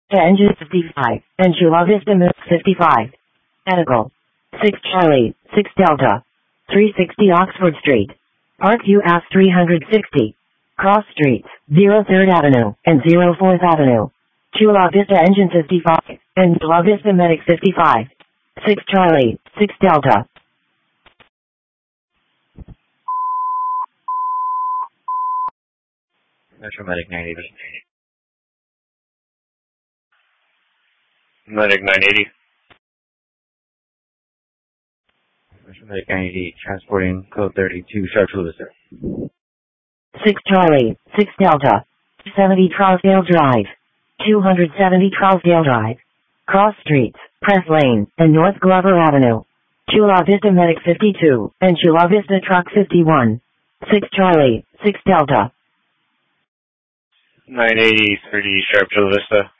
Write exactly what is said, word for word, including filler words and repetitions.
Engine fifty-five, and Chula Vista Mill fifty-five. Edical. six Charlie, six Delta. three sixty Oxford Street. Park U S three sixty. Cross Streets, zero third Avenue, and zero fourth Avenue. Chula Vista Engine fifty-five, and Chula Vista Medic fifty-five. six Charlie, six Delta. Metro Medic nine eighty. Medic nine eighty. Metro Medic nine eighty, transporting code thirty-two, Sharp Chula Vista. six Charlie, six Delta. seventy Trousdale Drive. two seventy Trousdale Drive. Cross Streets, Press Lane, and North Glover Avenue. Chula Vista Medic fifty-two, and Chula Vista Truck fifty-one. six Charlie, six Delta. nine eighty, thirty Sharp Chula Vista.